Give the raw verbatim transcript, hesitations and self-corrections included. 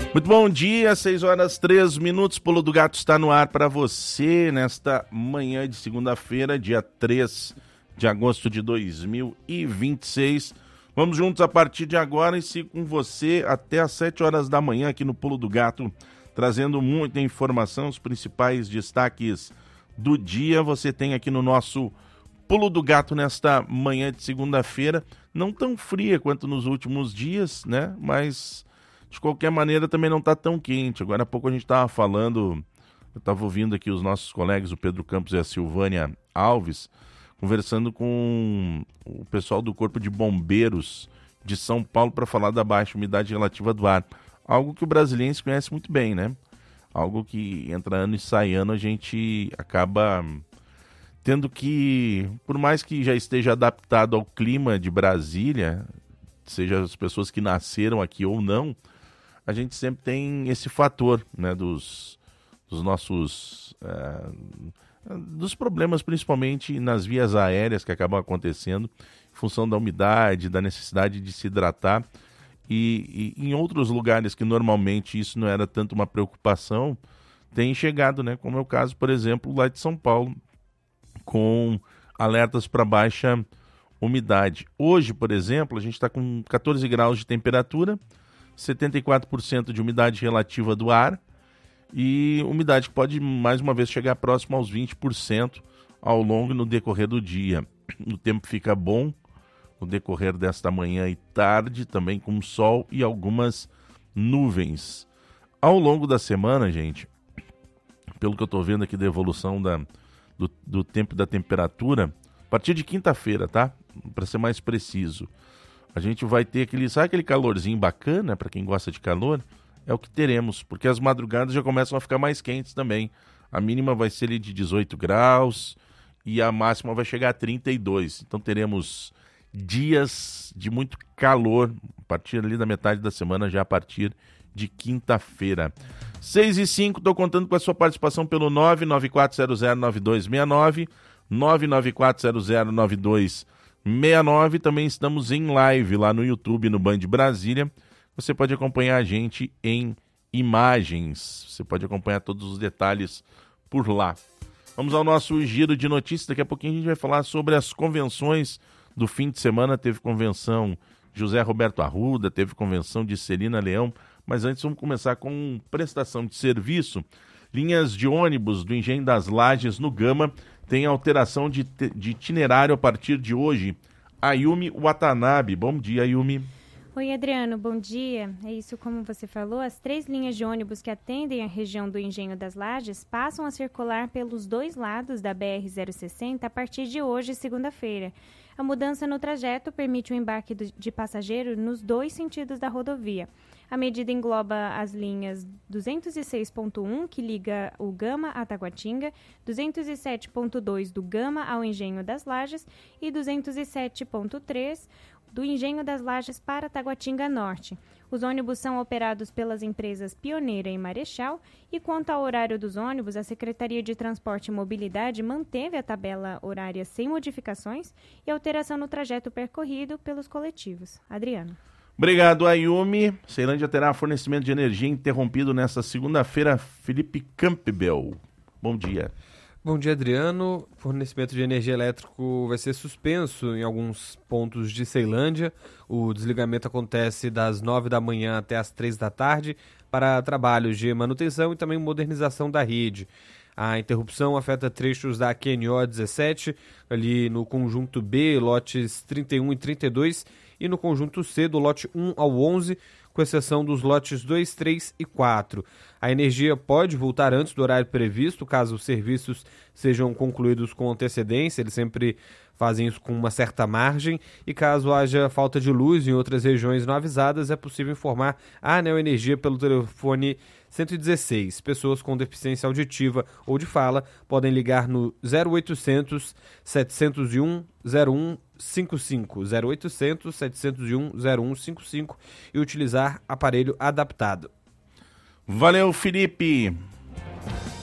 Muito bom dia, seis horas três minutos, Pulo do Gato está no ar para você nesta manhã de segunda-feira, dia três de agosto de dois mil e vinte e seis. Vamos juntos a partir de agora e sigo com você até às sete horas da manhã aqui no Pulo do Gato, trazendo muita informação, os principais destaques do dia. Você tem aqui no nosso Pulo do Gato nesta manhã de segunda-feira, não tão fria quanto nos últimos dias, né? Mas de qualquer maneira também não está tão quente. Agora há pouco a gente estava falando, eu estava ouvindo aqui os nossos colegas, o Pedro Campos e a Silvânia Alves, conversando com o pessoal do Corpo de Bombeiros de São Paulo para falar da baixa umidade relativa do ar. Algo que o brasiliense conhece muito bem, né? Algo que entra ano e sai ano, a gente acaba tendo que, por mais que já esteja adaptado ao clima de Brasília, seja as pessoas que nasceram aqui ou não, a gente sempre tem esse fator, né, dos, dos nossos é, dos problemas, principalmente nas vias aéreas que acabam acontecendo em função da umidade, da necessidade de se hidratar, e, e em outros lugares que normalmente isso não era tanto uma preocupação, tem chegado, né, como é o caso, por exemplo, lá de São Paulo, com alertas para baixa umidade. Hoje, por exemplo, a gente está com catorze graus de temperatura, setenta e quatro por cento de umidade relativa do ar e umidade que pode mais uma vez chegar próximo aos vinte por cento ao longo e no decorrer do dia. O tempo fica bom no decorrer desta manhã e tarde, também com sol e algumas nuvens. Ao longo da semana, gente, pelo que eu estou vendo aqui da evolução da, do, do tempo e da temperatura, a partir de quinta-feira, tá? Para ser mais preciso, a gente vai ter aquele, sabe aquele calorzinho bacana para quem gosta de calor? É o que teremos, porque as madrugadas já começam a ficar mais quentes também. A mínima vai ser ali de dezoito graus e a máxima vai chegar a trinta e dois. Então teremos dias de muito calor a partir ali da metade da semana, já a partir de quinta-feira. seis e cinco, estou contando com a sua participação pelo nove nove quatro zero zero nove dois seis nove, nove nove quatro zero zero nove dois seis nove. Também estamos em live lá no YouTube, no Band Brasília. Você pode acompanhar a gente em imagens. Você pode acompanhar todos os detalhes por lá. Vamos ao nosso giro de notícias. Daqui a pouquinho a gente vai falar sobre as convenções do fim de semana. Teve convenção de José Roberto Arruda, teve convenção de Celina Leão. Mas antes vamos começar com prestação de serviço. Linhas de ônibus do Engenho das Lajes no Gama tem alteração de, de itinerário a partir de hoje. Ayumi Watanabe. Bom dia, Ayumi. Oi, Adriano. Bom dia. É isso, como você falou, as três linhas de ônibus que atendem a região do Engenho das Lajes passam a circular pelos dois lados da B R zero sessenta a partir de hoje, segunda-feira. A mudança no trajeto permite o embarque de passageiro nos dois sentidos da rodovia. A medida engloba as linhas duzentos e seis ponto um, que liga o Gama a Taguatinga, duzentos e sete ponto dois do Gama ao Engenho das Lajes e duzentos e sete ponto três do Engenho das Lajes para Taguatinga Norte. Os ônibus são operados pelas empresas Pioneira e Marechal e, quanto ao horário dos ônibus, a Secretaria de Transporte e Mobilidade manteve a tabela horária sem modificações e alteração no trajeto percorrido pelos coletivos. Adriano. Obrigado, Ayumi. Ceilândia terá fornecimento de energia interrompido nesta segunda-feira. Felipe Campbell. Bom dia. Bom dia, Adriano. Fornecimento de energia elétrico vai ser suspenso em alguns pontos de Ceilândia. O desligamento acontece das nove da manhã até as três da tarde para trabalhos de manutenção e também modernização da rede. A interrupção afeta trechos da Q N O dezessete, ali no conjunto B, lotes trinta e um e trinta e dois, e no conjunto C, do lote um ao onze, com exceção dos lotes dois, três e quatro. A energia pode voltar antes do horário previsto, caso os serviços sejam concluídos com antecedência, eles sempre fazem isso com uma certa margem, e caso haja falta de luz em outras regiões não avisadas, é possível informar a Neoenergia pelo telefone cento e dezesseis. Pessoas com deficiência auditiva ou de fala podem ligar no zero oitocentos, setecentos e um, zero um cinco cinco, zero oitocentos, setecentos e um, zero um cinco cinco e utilizar aparelho adaptado. Valeu, Felipe.